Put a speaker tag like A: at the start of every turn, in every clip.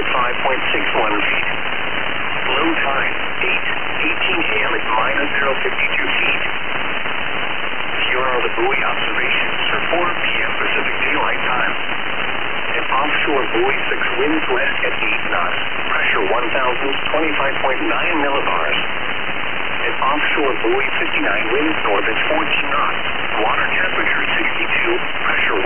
A: 5.61 feet. Low tide, 8:18 a.m. at minus 052 feet. Here are the buoy observations for 4 p.m. Pacific Daylight Time. At offshore buoy 6, winds west at 8 knots, pressure 1,025.9 millibars. At offshore buoy 59, winds north at 14 knots, water temperature 62, pressure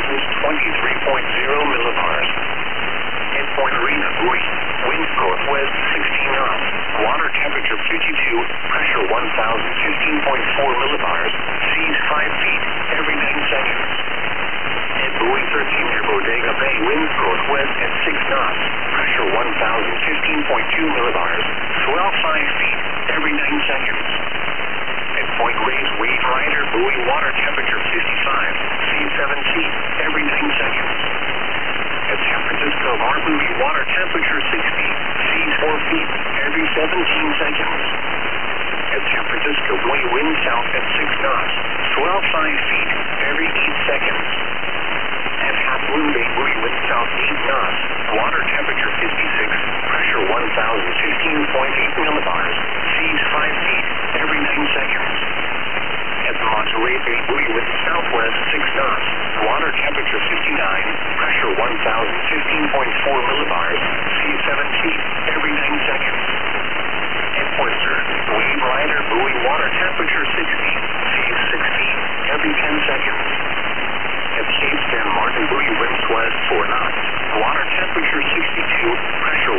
A: 1,023.0 millibars. At Point Arena buoy, winds northwest 16 knots, water temperature 52, pressure 1,015.4 millibars, seas 5 feet every 9 seconds. At buoy 13 near Bodega Bay, winds northwest at 6 knots, pressure 1,015.2 millibars, swell 5 feet every 9 seconds. At Point Reyes Wave Rider buoy, water temperature 55, seas 7 feet every 9 seconds. At San Francisco Bar buoy, water temperature 60, seas 4 feet every 17 seconds. At San Francisco buoy, wind south at 6 knots, swell 5 feet every 8 seconds. At Half Moon Bay buoy, wind south 8 knots, water temperature 56, pressure 1,015.8 millibars, seas 5 feet every 9 seconds. At the Monterey Bay buoy, wind southwest 6 knots, water temperature 59, pressure 1,015.4 millibars, seas 7 feet every 9 seconds. At Oyster, Wave Rider buoy, water temperature 60, seas 6 feet every 10 seconds. At Cape San Martin buoy, winds west 4 knots, water temperature 62, pressure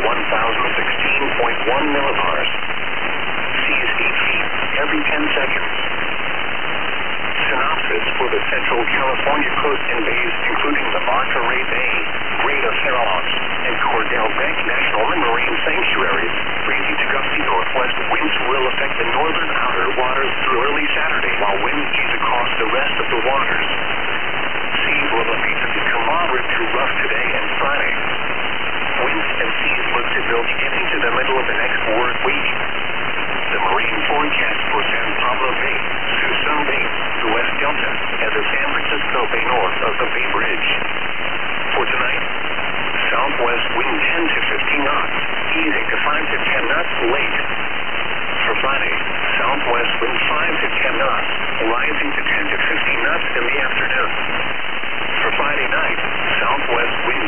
A: 1,016.1 millibars, seas 8 feet every 10 seconds. Synopsis for the Central California coast and bays, including the Monterey Bay, Great Farallons, and Cordell Bank National Marine Sanctuaries. Breezy to gusty northwest winds will affect the northern outer waters through early Saturday, while winds ease across the rest of the waters. Seas will immediately become moderate to rough today and Friday. Winds and seas look to build into the middle of the next work week. The marine forecast for San Pablo Bay, Suisun Bay, the West Delta, and the San Francisco Bay north of the Bay Bridge. For tonight, southwest wind 10 to 15 knots, easing to 5 to 10 knots late. For Friday, southwest wind 5 to 10 knots, rising to 10 to 15 knots in the afternoon. For Friday night, southwest wind